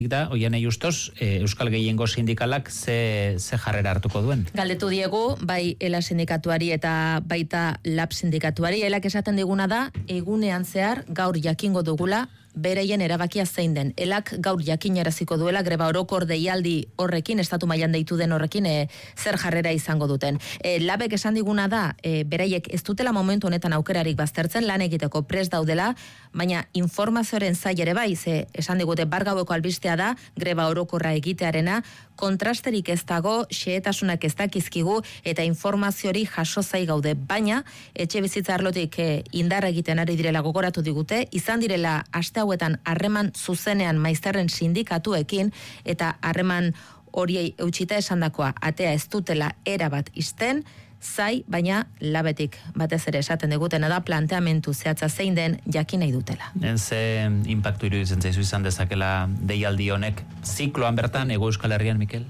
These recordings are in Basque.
da, Oianei Justos, Euskal Gehiengo sindikalak ze jarrera hartuko duen? Galdetu diegu, bai ELA sindikatuari eta baita LAB sindikatuari, ELAk esaten diguna da, egunean zehar gaur jakingo dugula, bereien erabakia zein den. ELAk gaur jakinaraziko duela greba orokor deialdi horrekin, estatu mailan deitu den horrekin, zer jarrera izango duten. LABek esan diguna da, beraiek ez dutela momentu honetan aukerarik baztertzen, lan egiteko prest daudela, baina informazioaren zail ere bai, ze esan digute bargaueko albistea da, greba orokorra egitearena, kontrasterik ez dago, xehetasunak ez dakizkigu, eta informaziori jaso zai gaude, baina etxe bizitza arlotik indarra egiten ari direla gogoratu digute, izan direla aste hauetan harreman zuzenean maizterren sindikatuekin, eta harreman horiei eutxita esandakoa atea ez dutela erabat izten, zai, baina labetik batez ere esaten digutena da planteamentu zehatza zein den jakin nahi dutela. Ze impactu iruditzen zaizu izan dezakela deialdi honek zikloan bertan Hego Euskal Herrian, Mikel?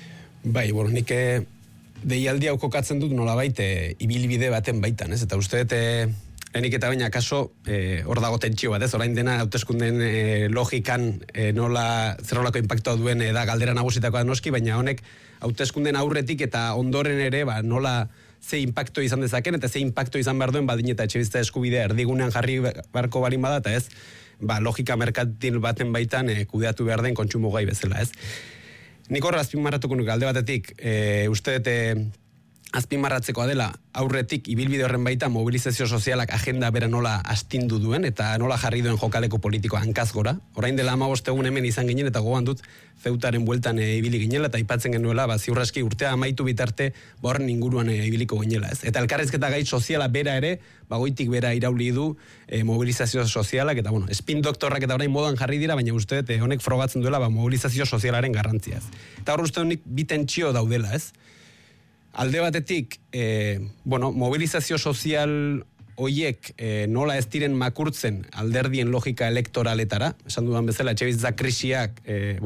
Bai, nik deialdi hau kokatzen dut nolabait ibilbide baten baitan, ez? Eta uste dut enik eta baina kaso hor dago tentsio bat, ez? Orain dena hauteskunden logikan nola zerrolako impactua duen da galdera nagusitakoa noski, baina honek hauteskunden aurretik eta ondoren ere nola ze impacto izan dezaken eta ze impacto izan behar duen badin eta etxebizitza eskubidea erdigunean jarri barko balin bada, eta ez logika merkantil baten baitan kudeatu behar den kontsumo gai bezala, ez? Nik horra azpimarratuko nuke alde batetik, uste dut azpimarratzekoa dela aurretik ibilbide horren baita mobilizazio sozialak agenda bera nola astindu duen eta nola jarri duen jokaleko politikoa hankaz gora. Orain dela 15 egun hemen izan ginen eta gogoan dut feutaren bueltan ibili ginela eta aipatzen genuela ziurraski urtea amaitu bitarte horren inguruan ibiliko ginela, ez? Eta elkarrizketa gai soziala bera ere goitik bera irauli du mobilizazio sozialak eta spin doktorrak eta orain modan jarri dira, baina uste dut honek frogatzen duela mobilizazio sozialaren garrantziaz. Eta hor uste honik bitentsio daudela, ez? Alde batetik, mobilizazio sozial hoiek nola ez diren makurtzen alderdien logika elektoraletara, esan dudan bezala, etxebizitza krisiak,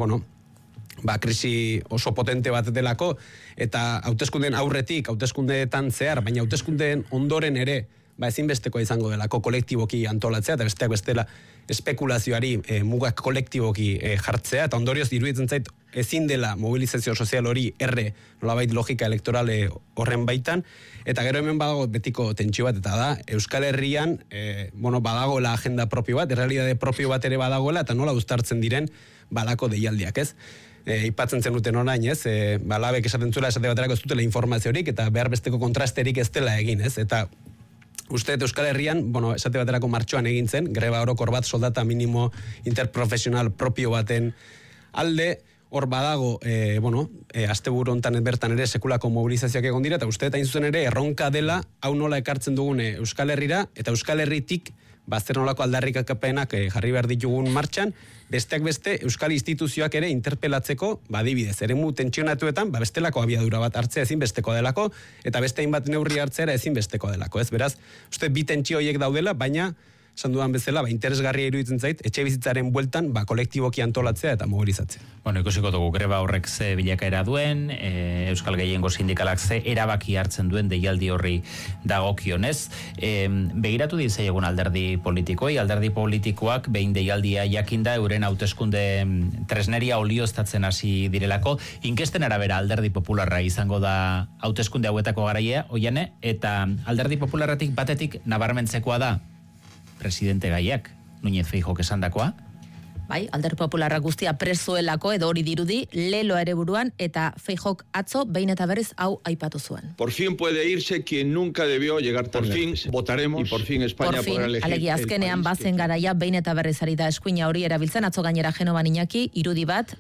krisi oso potente bat delako, eta hauteskundeen aurretik, hauteskundeetan zehar, baina hauteskundeen ondoren ere, ezinbestekoa izango delako kolektiboki antolatzea, eta besteak bestela espekulazioari mugak kolektiboki jartzea, eta ondorioz iruditzen zait ezin dela mobilizazio sozial hori nolabait logika elektorale horren baitan, eta gero hemen badago betiko tentsio bat, eta da, Euskal Herrian badagoela agenda propio bat, errealitate propio bat ere badagoela, eta nola uztartzen diren balako deialdiak, ez? Ipatzen zen duten orain, ez? Labek esaten zuela esate baterako ez dutela informaziorik, eta behar besteko kontrasterik ez dela egin, ez? Eta uste Euskal Herrian, esate baterako martxoan egin zen, greba orokor bat soldata minimo interprofesional propio baten alde, hor badago, asteburu hontan bertan ere sekulako mobilizazioak egon dira, eta uste eta zuzen ere erronka dela, hau nola ekartzen dugune Euskal Herrira, eta Euskal Herritik, zer nolako aldarrikapenak jarri behar ditugun martxan, besteak beste Euskal instituzioak ere interpelatzeko, adibidez, eremu tentsionatuetan, bestelako abiadura bat hartzea ezinbestekoa delako, eta beste hainbat neurri hartzera ezinbestekoa delako, ez? Beraz, uste bi tentsio horiek daudela, baina esan dudan bezala, interesgarria iruditzen zait, etxe bizitzaren bueltan, kolektiboki antolatzea eta mobilizatzea. Ikusiko dugu greba horrek ze bilakaera duen, Euskal Gehiengo sindikalak ze erabaki hartzen duen deialdi horri dagokionez. Begiratu dizaiegun alderdi politikoak behin deialdia jakinda euren hauteskunde tresneria olioztatzen hasi direlako, inkesten arabera alderdi popularra izango da hauteskunde hauetako garaia, Oiane, eta alderdi popularratik batetik nabarmentzekoa da presidente gaiak, Núñez Feijóok esandakoa? Bai, alderdi popularra guztia prezuelako edo hori dirudi, leloa ere buruan, eta Feijóok atzo behin eta berriz hau aipatu zuen. Por fin puede irse quien nunca debió llegar tan lejos. Por fin votaremos y por fin España podrá elegir. Alegia azkenean bazen garaia behin eta berriz ari da eskuina hori erabiltzen, atzo gainera Genovan Iñaki, irudi bat,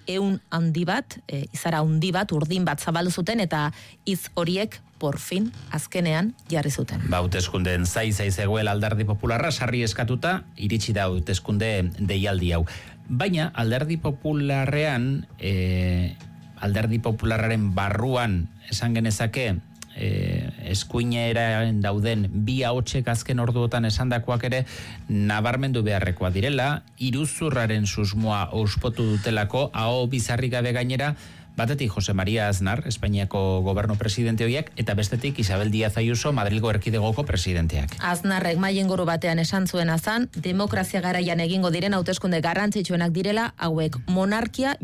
izara handi bat, urdin bat zabaldu zuten, eta hitz horiek por fin, azkenean, jarri zuten. Hauteskunden zai-zegoela alderdi popularra, sarri eskatuta, iritsi da hauteskunde deialdi hau. Baina, alderdi popularrean, alderdi popularraren barruan, esan genezake, eskuineraren dauden bi ahotsek azken orduotan esandakoak ere nabarmendu beharrekoa direla, iruzurraren susmoa ospotu dutelako, aho bizarrik gabe gainera, Batetik Jose Maria Aznar, Espainiako gobernu presidente horiek, eta bestetik Isabel Díaz Ayuso, Madrilgo erkidegoko presidenteak. Aznarrek mahai inguru batean esan zuen azan, demokrazia garaian egingo diren hauteskunde garrantzitsuenak direla, hauek monarkia